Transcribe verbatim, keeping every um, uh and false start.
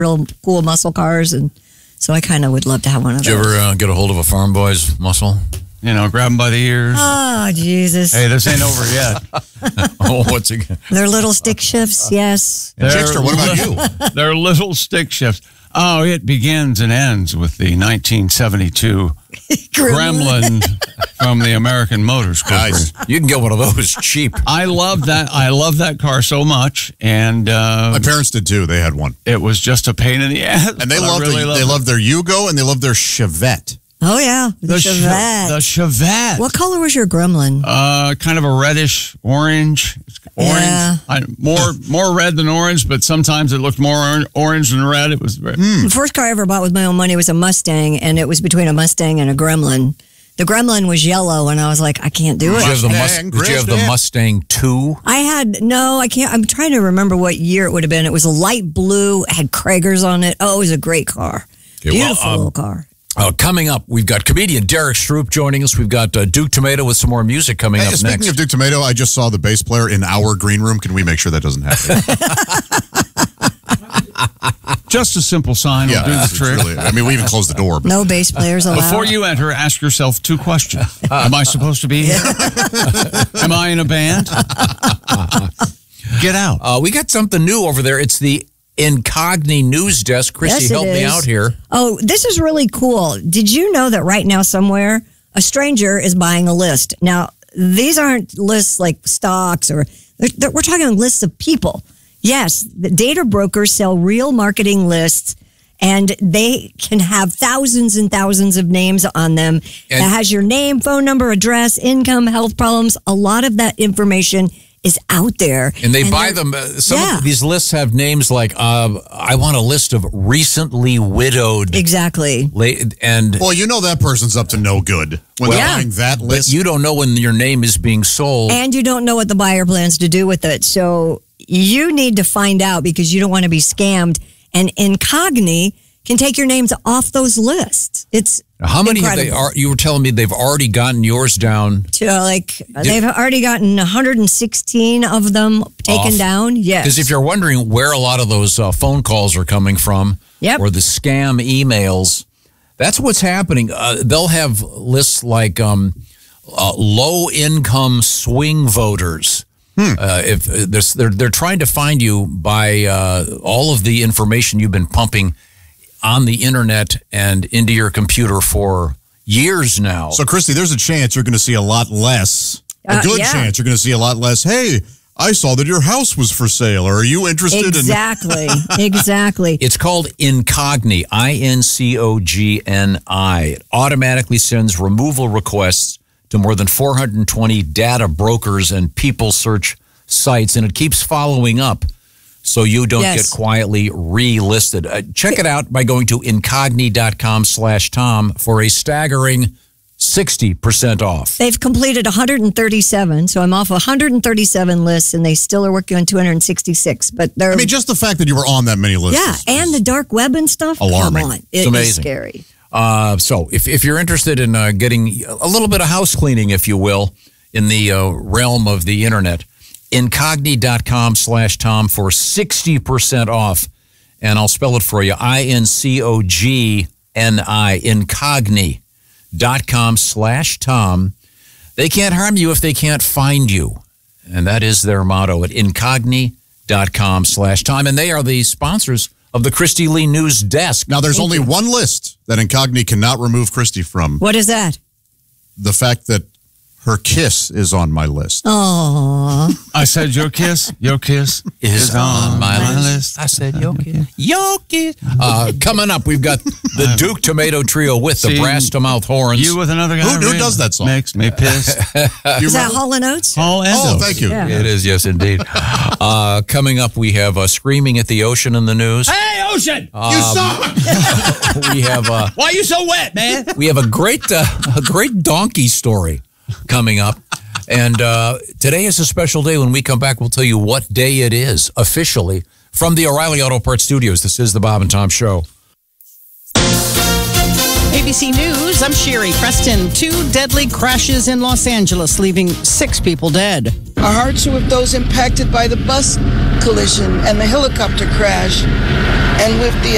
real cool muscle cars, and so I kind of would love to have one of Did those. you ever uh, get a hold of a farm boy's muscle? You know, grab them by the ears. Oh, Jesus. Hey, this ain't over yet. Oh, what's again? They're little stick shifts, yes. Chickster, what about you? They're little stick shifts. Oh, it begins and ends with the nineteen seventy-two Gremlin from the American Motors Corporation. Guys, you can get one of those cheap. I love that. I love that car so much, and uh, My parents did too. They had one. it was just a pain in the ass. And they but I loved, really the, loved they it. loved their Yugo and they loved their Chevette. Oh, yeah. The, the Che- Chevette. the Chevette. What color was your Gremlin? Uh, kind of a reddish orange. Orange. Yeah. I, more more red than orange, but sometimes it looked more or- orange than red. It was red. The first car I ever bought with my own money was a Mustang, and it was between a Mustang and a Gremlin. The Gremlin was yellow, and I was like, I can't do Did it. you have the, Mus- Mustang, did you have the Grizzly. Mustang two? I had, no, I can't. I'm trying to remember what year it would have been. It was a light blue, it had Kragers on it. Oh, it was a great car. Okay, well, Beautiful um, little car. Uh, coming up, we've got comedian Derek Stroop joining us. We've got uh, Duke Tomato with some more music coming Hey, up speaking next. of Duke Tomato, I just saw the bass player in our green room. Can we make sure that doesn't happen? Just a simple sign will yeah, do the it's trick. really, I mean, we even closed the door. But No bass players allowed. Before you enter, ask yourself two questions. Am I supposed to be here? Am I in a band? Get out. Uh, we got something new over there. It's the Incogni News Desk. Christy, Yes, it help me is. out here. Oh, this is really cool. Did you know that right now somewhere a stranger is buying a list? Now, these aren't lists like stocks or they're, they're, we're talking lists of people. Yes, the data brokers sell real marketing lists and they can have thousands and thousands of names on them. And- that has your name, phone number, address, income, health problems. A lot of that information is out there. And they buy they're- them. Uh, some Yeah. of these lists have names like, uh, I want a list of recently widowed. Exactly. La- and well, you know that person's up to no good when Well, they're yeah. buying that but list. you don't know when your name is being sold. And you don't know what the buyer plans to do with it. So you need to find out because you don't want to be scammed. And Incogni can take your names off those lists. It's How many have they incredible. are? You were telling me they've already gotten yours down. To, like they've already gotten one hundred sixteen of them taken Off. down. Yes. Because if you're wondering where a lot of those uh, phone calls are coming from, Yep. or the scam emails, that's what's happening. Uh, they'll have lists like um, uh, low-income swing voters. Uh, if uh, there's, they're they're trying to find you by uh, all of the information you've been pumping on the internet and into your computer for years now. So, Christy, there's a chance you're going to see a lot less. A Uh, good yeah. chance you're going to see a lot less. Hey, I saw that your house was for sale. Or are you interested exactly. exactly. It's called Incogni, I N C O G N I. It automatically sends removal requests to more than four hundred twenty data brokers and people search sites, and it keeps following up so you don't Yes. get quietly relisted. Uh, check it out by going to incogni.com slash Tom for a staggering sixty percent off. They've completed one hundred thirty-seven, so I'm off one hundred thirty-seven lists, and they still are working on two hundred sixty-six. But they're I mean, just the fact that you were on that many lists. yeah, is- and the dark web and stuff. Alarming. Come on, It's it amazing. is scary. Uh, so if, if you're interested in uh, getting a little bit of house cleaning, if you will, in the uh, realm of the internet, incogni.com slash Tom for sixty percent off. And I'll spell it for you, I N C O G N I, incogni.com slash Tom. They can't harm you if they can't find you. And that is their motto at incogni.com slash Tom. And they are the sponsors of the Christy Lee News Desk. Now, there's Thank only you. one list that Incogni cannot remove Christy from. What is that? The fact that her kiss is on my list. Oh, I said your kiss, your kiss is on my list. I said, yo, kid. Yo, kid. Uh, coming up, we've got the Duke Tomato Trio with the See, brass to mouth horns. You with another guy. Who- who really does that song? Makes me piss. You is that remember? Hall and Oates? Paul Endo. Oh, thank you. Yeah. It is, yes, indeed. uh, coming up, we have uh, Screaming at the Ocean in the news. Hey, Ocean! You suck! We have uh, Why are you so wet, man? we have a great uh, a great donkey story coming up. And uh, today is a special day. When we come back, we'll tell you what day it is officially from the O'Reilly Auto Parts Studios. This is the Bob and Tom Show. A B C News, I'm Sherry Preston. Two deadly crashes in Los Angeles, leaving six people dead. Our hearts are with those impacted by the bus collision and the helicopter crash, and with the